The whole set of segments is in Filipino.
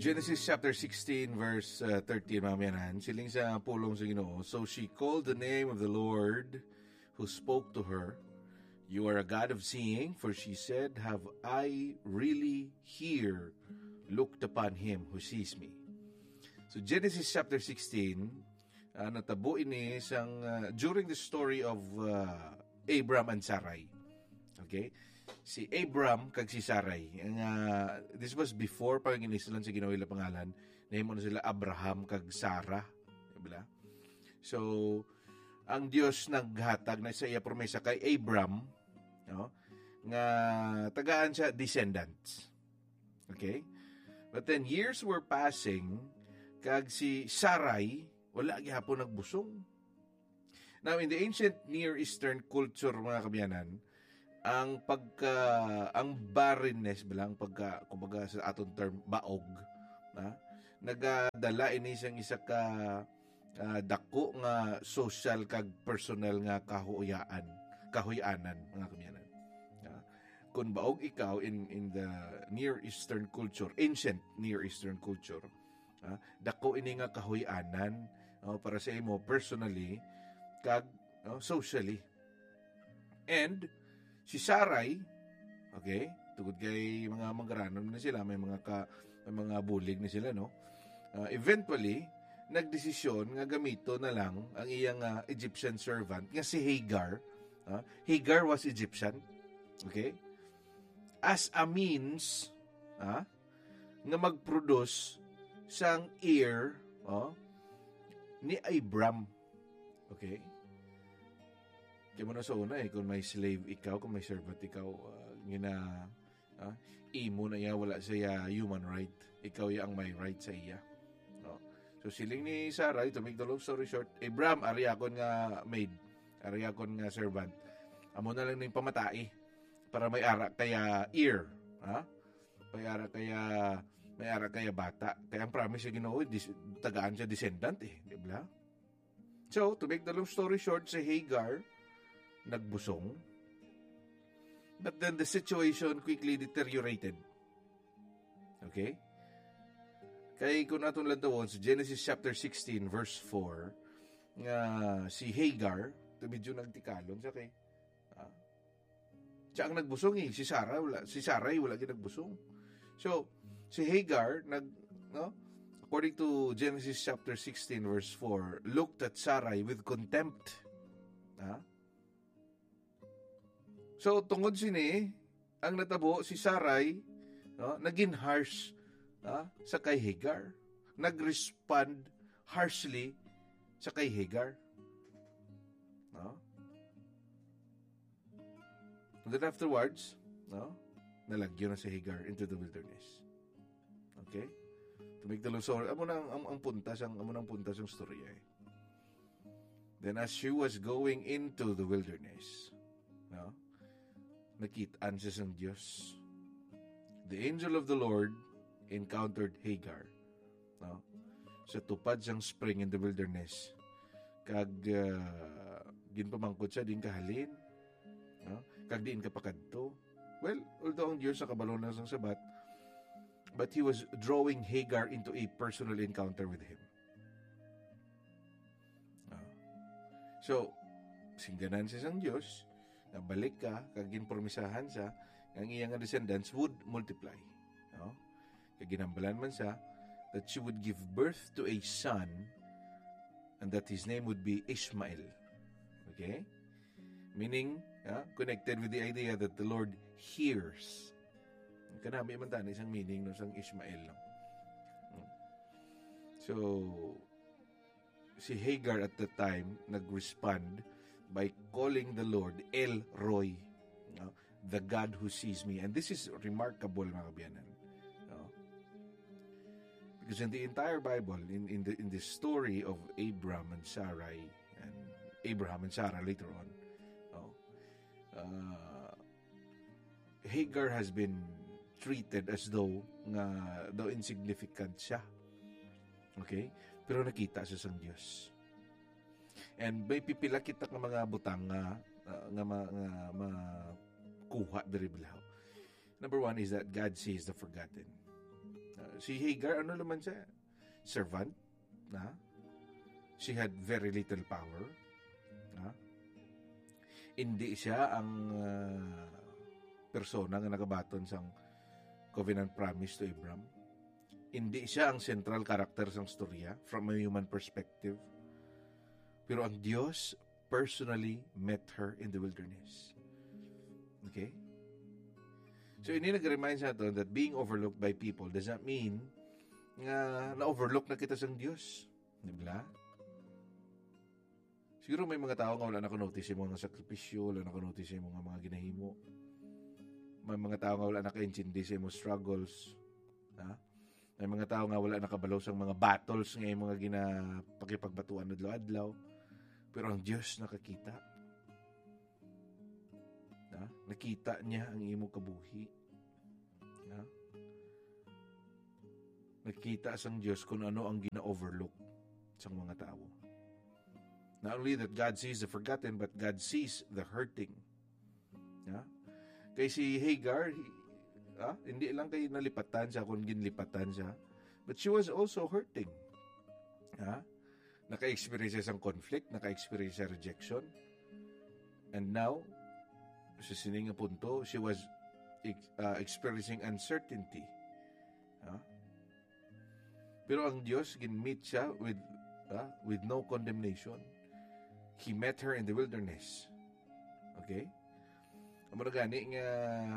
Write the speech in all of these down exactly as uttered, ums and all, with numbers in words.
Genesis chapter sixteen verse uh, thirteen, mamayanan, siling sa pulong sa Ginoo. So she called the name of the Lord who spoke to her, "You are a God of seeing," for she said, "Have I really here looked upon him who sees me?" So Genesis chapter sixteen, uh, natabo ini isang uh, during the story of uh, Abram and Sarai. Okay? Si Abram kag si Sarai. Ang, uh, this was before pag inisalan sa Ginoo ila pangalan. Nahimo na sila Abraham kag Sarah. Diba? So, ang Dios naghatag na sa iya promesa kay Abram, no, nga tagaan siya descendants. Okay? But then years were passing kag si Sarai wala gihapon nagbusong. Now, in the ancient Near Eastern culture, mga kabiyanan, ang pagka ang barrenness bilang pagka kumbaga sa aton term baog, na nagadala ini siyang isa ka uh, dako nga social kag personal nga kahuyaan kahuyanan, mga kabiyanan. Uh, kung baog ikaw in in the Near Eastern culture, ancient Near Eastern culture, uh, dako ini nga kahuyanan uh, para sa imo personally kag uh, socially. And si Sarai, okay, tugod kay mga manggaranon na sila, may mga ka, may mga bulig na sila, no? Uh, eventually, nagdesisyon nga gamito na lang ang iyang uh, Egyptian servant nga si Hagar. Uh, Hagar was Egyptian, okay? As a means uh, nga mag-produce sang heir uh, ni Abram. Okay? Kaya mo na sa una eh, kung may slave ikaw, kung may servant ikaw, uh, ngina, uh, imo na iya, wala sa iya human right. Ikaw iya ang may right sa iya. No? So siling ni Sarah, to make the long story short, Abram, ari akon nga maid, ari akon nga servant. Amo na lang ning pamatai para may ara kaya ear. Ha? May ara kaya, may ara kaya bata. Kaya ang promise sa Ginoo, dis, tagaan siya descendant eh. Di ba? So, to make the long story short, si Hagar, nagbusong. But then the situation quickly deteriorated. Okay? Kaya kung atong lantawon sa Genesis chapter sixteen verse four, nga si Hagar, ito medyo nagtikalon sa kay. Ah, siya ang nagbusong eh. Si Sarah, wala, si Sarai wala din nagbusong. So, si Hagar, nag, no? According to Genesis chapter sixteen verse four, looked at Sarai with contempt. Ah? So, tungod sini, ang natabo, si Sarai, no, naging harsh ah, sa kay Hagar. Nag-respond harshly sa kay Hagar. No? And then afterwards, no, nalagyo na si Hagar into the wilderness. Okay? To make the long story, amo nang ang, ang puntas, ang amo nang puntas ang storya eh. Then as she was going into the wilderness, no, nakitaan siya ng Diyos. The angel of the Lord encountered Hagar, no, sa tupad siyang spring in the wilderness. Kag uh, ginpamangkot siya din kahalin, no, kag diin kapakadto. Well, although ang Diyos sa kabalo na sang sabat, but he was drawing Hagar into a personal encounter with him. No. So, singganan siya sang Diyos, na balik ka, kag ginpormisahan sa ang iyang descendants would multiply. No? Kag ginambalan man sa that she would give birth to a son and that his name would be Ishmael. Okay? Meaning, uh, connected with the idea that the Lord hears. Kanami man tani isang meaning no sang Ishmael lang. So, si Hagar at the time nag-respond by calling the Lord El Roy, you know, the God who sees me. And this is remarkable, mga kabiyanan. You know? Because in the entire Bible, in, in, the, in the story of Abraham and Sarai, and Abraham and Sarah later on, you know, uh, Hagar has been treated as though nga, though insignificant siya. Okay? Pero nakita siya sang Diyos. And may pipila kita ng mga butang nga uh, nga ma, nga makuha diri bilao. Number one is that God sees the forgotten. Uh, si Hagar, ano naman siya? Servant. Na? She had very little power. Na? Hindi siya ang uh, persona nga nagabaton sang covenant promise to Abraham. Hindi siya ang central character sang storya from a human perspective. Pero ang Diyos personally met her in the wilderness. Okay? So, ini nag-remind sa atin that being overlooked by people does not mean nga na-overlook na kita sang Diyos. Diba? Siguro may mga tao nga wala naka-notice yung mga sakripisyo, wala naka-notice yung mga mga ginahimo. May mga tao nga wala naka-intindi sa mga struggles. Ha? May mga tao nga wala nakabalaw sa mga battles nga yung mga ginapakipagbatuan adlaw-adlaw. Pero ang Diyos nakakita. Ha? Nakita niya ang imo kabuhi. Ha? Nakita sang Diyos kung ano ang gina-overlook sa mga tao. Not only that God sees the forgotten, but God sees the hurting. Ha? Kay si Hagar, he, ah, hindi lang kay nalipatan siya kung ginlipatan siya, but she was also hurting. Ha? Naka-experience siya ng conflict, naka-experience siya rejection. And now, sa sining nga punto, she was uh, experiencing uncertainty. Ha? Pero ang Diyos, gin-meet siya with, uh, with no condemnation. He met her in the wilderness. Okay? Amo na gani nga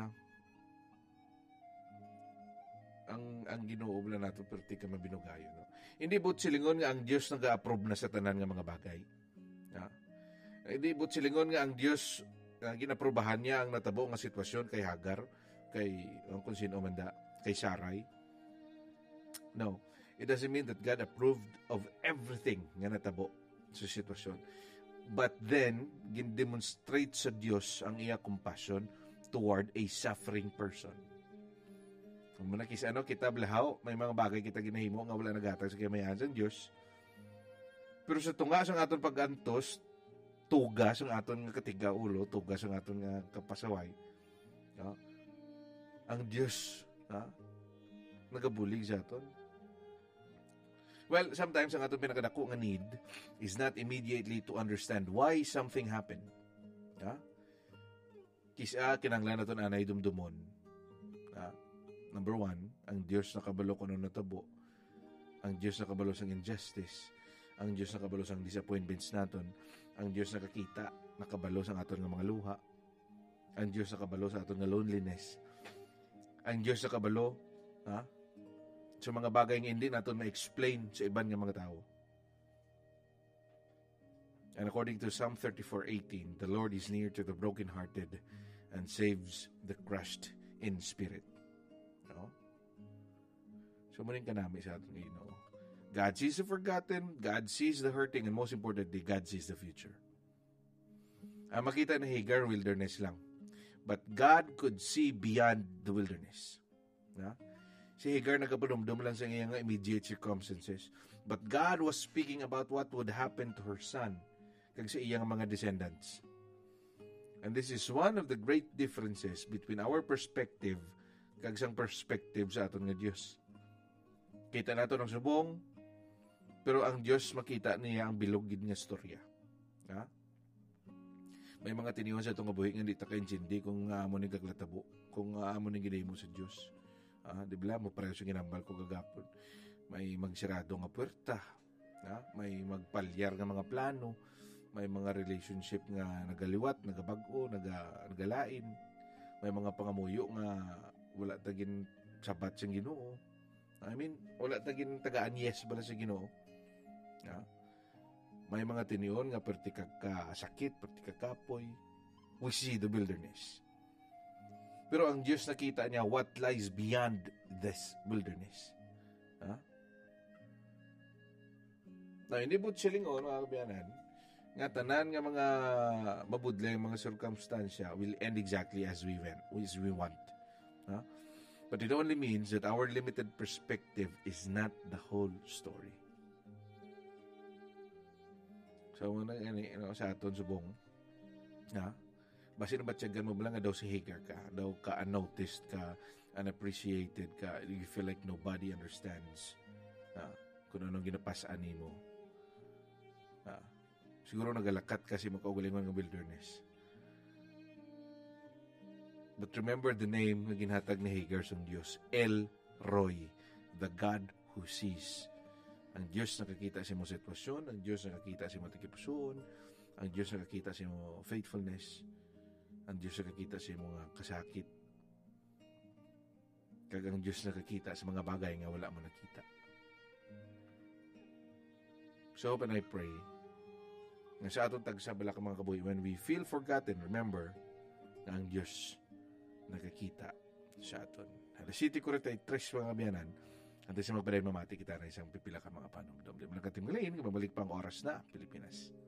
ang ang Ginoo bala nato perti ka mabinugayo, no. Hindi but silingon nga ang Dios naga-approve na sa tanan nga mga bagay. Ha? Hindi but silingon nga ang Dios uh, ginaprobahan niya ang natabo nga sitwasyon kay Hagar, kay ang kung sino man da, kay Sarai. No. It doesn't mean that God approved of everything nga natabo sa sitwasyon. But then, gin-demonstrate sa Diyos ang iya compassion toward a suffering person. Kung muna kisa ano, kita blahaw, may mga bagay kita ginahimo nga wala nagatag sa kamayan sa Diyos. Pero sa tunga sa aton pag-antos, tugas ang aton nga katiga ulo, tugas ang aton nga kapasaway. No? Ang Diyos, ha? Nagabulig sa aton. Well, sometimes ang atong pinakadako nga need is not immediately to understand why something happened. Ha? Kisa kinanglan naton anay dumdumon. Ha? Number one, ang Diyos nakabalo kuno natabo. Ang Diyos nakabalo sang injustice. Ang Diyos nakabalo sang disappointments naton. Ang Diyos nakakita, nakabalo sang aton nga mga luha. Ang Diyos nakabalo sa aton nga loneliness. Ang Diyos nakabalo, ha? Sa mga bagay nga hindi natin ma-explain sa iban nga mga tao. And according to Psalm thirty-four eighteen, the Lord is near to the brokenhearted and saves the crushed in spirit. No? So, muling kanami sa atin, you know. God sees the forgotten, God sees the hurting, and most importantly, God sees the future. Ang makita na Hagar, wilderness lang. But God could see beyond the wilderness. No? Si Hagar nagkapalumdum lang sa iyang immediate circumstances. But God was speaking about what would happen to her son kag sa iyang mga descendants. And this is one of the great differences between our perspective kag sang perspective sa aton nga Dios. Kita nato ng subong, pero ang Dios makita niya ang bilog gid nga storya. Ha? May mga tiniyon sa itong kabuhi nga di ta kaintindi kung amo ni gaglatabo, kung amo ni gidimo sa Dios. Ah, di ba mo pareho sa ginambal ko gagapon. May magsirado nga puwerta, ah, may magpalyar nga mga plano, may mga relationship nga nagaliwat, nagabag-o, naga, nagalain, may mga pangamuyo nga wala tagin sabat sa Ginoo. I mean, wala tagin tagaan yes bala sa Ginoo. Ah, may mga tiniyon nga perti kakasakit, perti kakapoy. We see the wilderness. Pero ang Diyos nakita niya what lies beyond this wilderness. Ha? Na hindi po silingon, mga kabiyanan, nga tanan nga mga mabudlay mga circumstansya will end exactly as we went, as we want. Ha? But it only means that our limited perspective is not the whole story. So, ano, ano, sa aton subong, ha? Basin na ba tiyagan mo ba lang daw si Hagar ka? Daw ka unnoticed ka unappreciated ka, you feel like nobody understands uh, kung anong ginapasaan nimo. Uh, siguro nagalakat kasi makaugalingon ng wilderness. But remember the name na ginhatag ni Hagar sa Diyos, El Roy, the God who sees. Ang Diyos nakakita sa mong sitwasyon, ang Diyos nakakita sa mong tikipusoon, ang Diyos nakakita sa mong faithfulness, ang Diyos nakakita sa mga kasakit, kag ang Diyos nakakita sa mga bagay nga wala mo nakita. So hope and I pray na sa atong tagsabala ka mga kabuhi, when we feel forgotten, remember na ang Diyos nakakita sa aton. Alas City Correcta, tres mga biyanan, antes sa magpalay mamati kita na isang pipila ka mga panumdum. Di mo lang katimulayin, mabalik pa ang oras na Pilipinas.